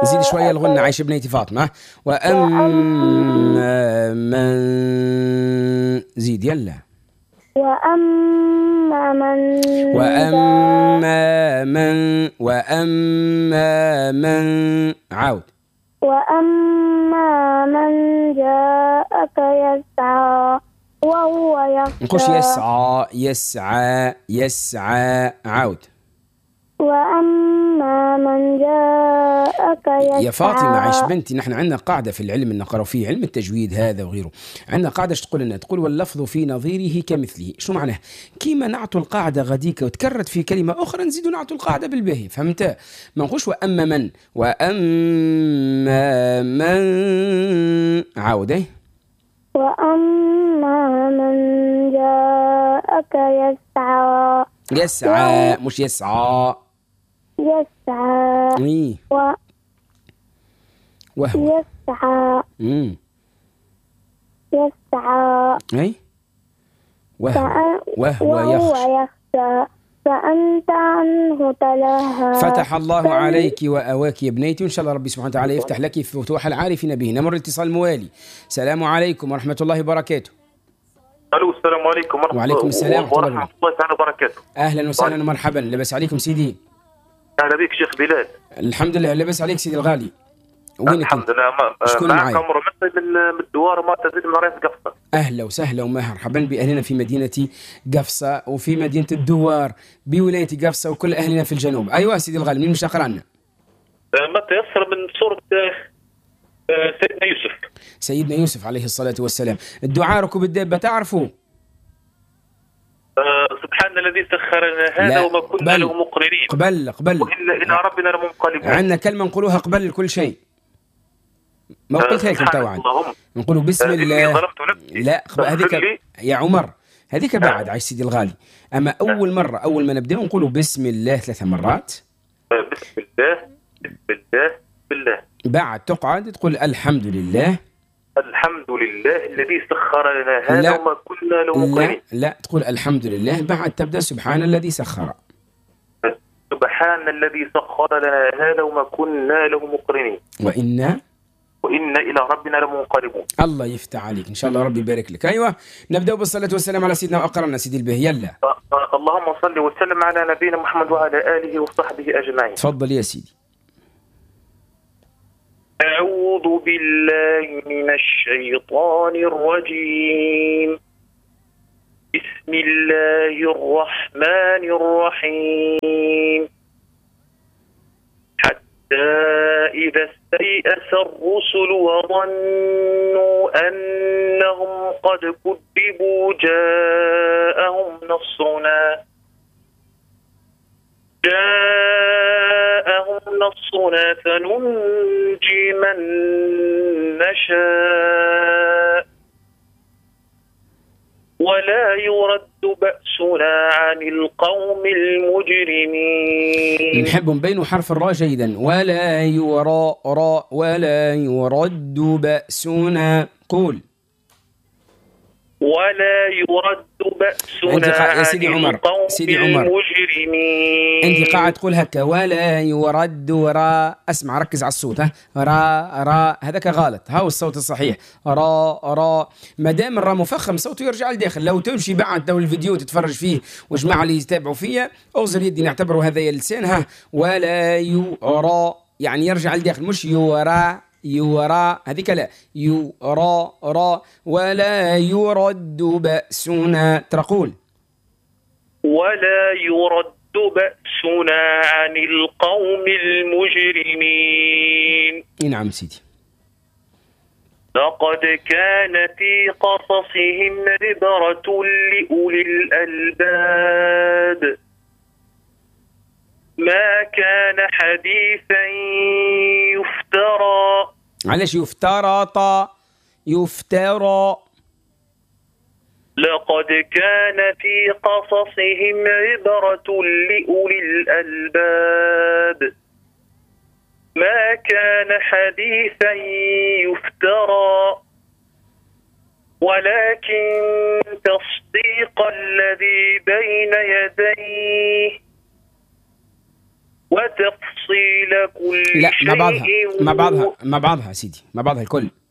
زيد شوية الغنة عايشة بنيتي فاطمة. وأما من، زيد يلا. وأما من وأما من عاود. وأما من جاءك يسعى وهو نقولش يخشى. يسعى عاود. وأما من جاءك يسعى. يا فاطمة عايش بنتي، نحن عندنا قاعدة في العلم نقرأ فيه علم التجويد هذا وغيره، عندنا قاعدة تقول لنا، تقول واللفظ في نظيره كمثله. شو معناه؟ كيما نعطوا القاعدة غديك وتكررت في كلمة أخرى نزيدوا نعطوا القاعدة بالباهي، فهمت؟ ما نقولش وأما من، وأما من عاود. وأما من جاءك يسعى. يسعى مش يسعى. يسعى. إيه. وهو يسعى. يسعى. أي وهو يخشى فأنت عنه تلهى. فتح الله عليك وأواك يا بنيتي، وإن شاء الله ربي سبحانه وتعالى يفتح لك في فتوح العارفين به. نمر الاتصال الموالي. السلام عليكم ورحمة الله وبركاته. الو السلام عليكم وعليكم السلام ورحمة الله تعالى وبركاته. أهلا وسهلا ومرحبا، لبس عليكم سيدي. أهلا بك شيخ بلال. الحمد لله، لبس عليك سيدي الغالي. وينك الحمد لله. شكون معاك؟ عمرو من الدوار ما تزيد من رئيس قفصة. أهلا وسهلا ومرحبا بأهلنا في مدينة قفصة وفي مدينة الدوار بولاية قفصة وكل أهلنا في الجنوب. أيوة سيدي الغالي، مين مش أقرأنا؟ ما تيسر من سورة سيدنا يوسف. سيدنا يوسف عليه الصلاة والسلام. الدعاء ركوب الدابة تعرفوا؟ سبحان الذي سخر لنا هذا وما كنا له مقرنين. قبل وإلا إلى ربنا لمنقلبون. عندنا كلمة نقولوها قبل كل شيء، ما قلتها لكم توعد. نقولوا بسم الله. لا هذيك يا عمر، هذيك بعد عايش سيدي الغالي. أما أول مرة أول ما نبدأ نقولوا بسم الله 3 مرات. بسم الله بسم الله بالله. بعد تقعد تقول الحمد لله. الحمد لله الذي سخر لنا هذا وما كنا له مقرنين. لا تقول الحمد لله، بعد تبدأ سبحان الذي سخر. سبحان الذي سخر لنا هذا وما كنا له مقرنين. وإنا إلى ربنا لمنقلبون. الله يفتح عليك إن شاء الله، ربي يبارك لك. أيوة نبدأ بالصلاة والسلام على سيدنا وأقرنا سيدي البه. يلا اللهم صل وسلم على نبينا محمد وعلى آله وصحبه أجمعين. تفضل يا سيدي. أعوذ بالله من الشيطان الرجيم. بسم الله الرحمن الرحيم. حتى إذا استيأس الرسل وظنوا أنهم قد كذبوا جاءهم نصرنا فننجي من نشاء ولا يرد بأسنا عن القوم المجرمين. نحب نبين حرف الراء جيدا. ولا يرد بأسنا. قول ولا يرد بأسنا يا سيدي عمر. سيدي عمر المجرمين. انت قاعد تقول هكا ولا يرد راء. اسمع ركز على الصوت. راء هذاك غلط. هاو الصوت الصحيح راء. ما دام الراء مفخم صوته يرجع لداخل. لو تمشي بعد تو الفيديو تتفرج فيه وجماعة اللي يتابعوا فيا اوزر يدي نعتبره هذا يا لسان. ولا يرى يعني يرجع لداخل، مش يرى هذيك لا يرى. ولا يرد بأسنا. تقول ولا يرد بأسنا عن القوم المجرمين. نعم سيدي. لقد كان في قصصهم عبرة لأولي الألباب ما كان حديثا يفترى. علاش يفترى. لقد كان في قصصهم عبرة لأولي الألباب ما كان حديثا يفترى ولكن تصديق الذي بين يديه وتفصيل كل لا شيء. مع بعضها سيدي، مع بعضها الكل.